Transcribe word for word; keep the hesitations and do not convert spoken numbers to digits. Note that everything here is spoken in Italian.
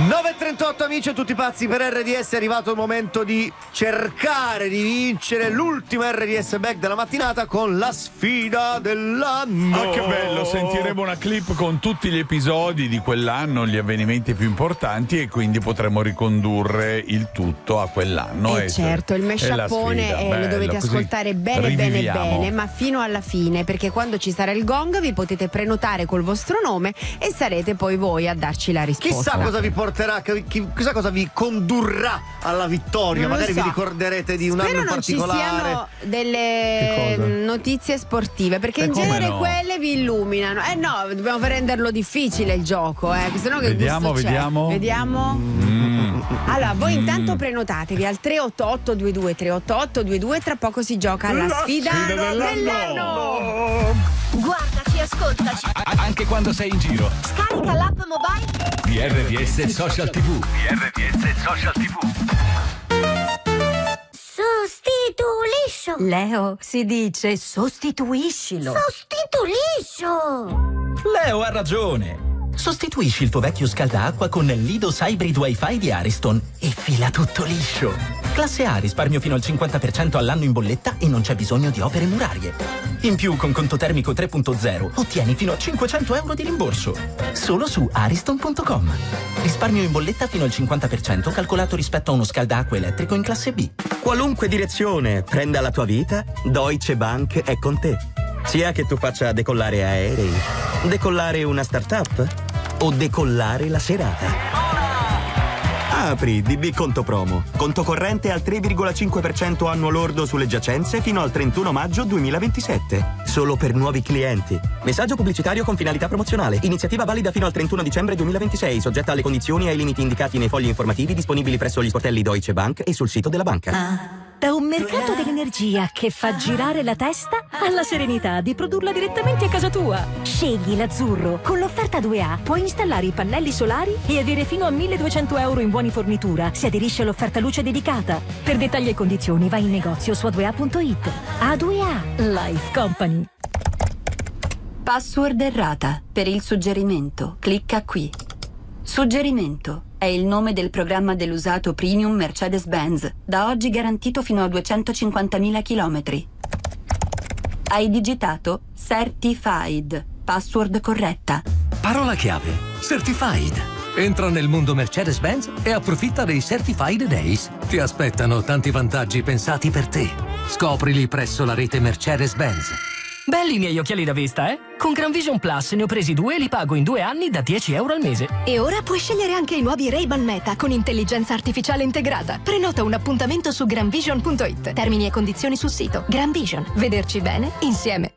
nove e trentotto amici e tutti pazzi per R D S, è arrivato il momento di cercare di vincere l'ultimo R D S Bag della mattinata con la sfida dell'anno. Ah, che bello, sentiremo una clip con tutti gli episodi di quell'anno, gli avvenimenti più importanti, e quindi potremo ricondurre il tutto a quell'anno. Eh e certo, il mashupone eh, lo dovete ascoltare bene bene bene, ma fino alla fine, perché quando ci sarà il gong vi potete prenotare col vostro nome e sarete poi voi a darci la risposta. Chissà cosa vi porterà, chi, chissà cosa vi condurrà alla vittoria. Non lo magari so. vi ricorderete di un Spero anno in non ci particolare. siano delle notizie sportive, perché E in come genere no? quelle vi illuminano. Eh no, dobbiamo renderlo difficile il gioco, eh, sennò che Vediamo, gusto c'è? vediamo. Vediamo. Mm. Allora, voi Mm. intanto prenotatevi al tre otto otto due due tre otto otto due due, tra poco si gioca alla La sfida, sfida dell'anno. dell'anno. Guardaci, ascoltaci. A- anche quando sei in giro. Scarica l'app mobile. Di R D S Social T V. Di R D S Social T V. Sostituliscio. Leo, si dice sostituiscilo. Sostituliscio. Leo ha ragione. Sostituisci il tuo vecchio scaldaacqua con l'Idos Hybrid Wi-Fi di Ariston e fila tutto liscio. Classe A, risparmio fino al cinquanta per cento all'anno in bolletta e non c'è bisogno di opere murarie. In più, con conto termico tre punto zero, ottieni fino a cinquecento euro di rimborso. Solo su ariston punto com. Risparmio in bolletta fino al cinquanta per cento calcolato rispetto a uno scaldaacqua elettrico in classe B. Qualunque direzione prenda la tua vita, Deutsche Bank è con te. Sia che tu faccia decollare aerei, decollare una startup o decollare la serata. Apri D B Conto Promo. Conto corrente al tre virgola cinque per cento annuo lordo sulle giacenze fino al trentuno maggio duemilaventisette. Solo per nuovi clienti. Messaggio pubblicitario con finalità promozionale. Iniziativa valida fino al trentuno dicembre duemilaventisei, soggetta alle condizioni e ai limiti indicati nei fogli informativi disponibili presso gli sportelli Deutsche Bank e sul sito della banca. Ah, da un mercato dell'energia che fa girare la testa alla serenità di produrla direttamente a casa tua. Scegli l'azzurro. Con l'offerta due A puoi installare i pannelli solari e avere fino a milleduecento euro in buoni fornitura se aderisci all'offerta luce dedicata. Per dettagli e condizioni vai in negozio su a due a punto it. A due A Life Company. Password errata. Per il suggerimento, clicca qui. Suggerimento. È il nome del programma dell'usato premium Mercedes-Benz, da oggi garantito fino a duecentocinquantamila chilometri. Hai digitato Certified. Password corretta. Parola chiave. Certified. Entra nel mondo Mercedes-Benz e approfitta dei Certified Days. Ti aspettano tanti vantaggi pensati per te. Scoprili presso la rete Mercedes-Benz. Belli i miei occhiali da vista, eh? Con Gran Vision Plus ne ho presi due e li pago in due anni da dieci euro al mese. E ora puoi scegliere anche i nuovi Ray-Ban Meta con intelligenza artificiale integrata. Prenota un appuntamento su granvision punto it. Termini e condizioni sul sito. Gran Vision. Vederci bene insieme.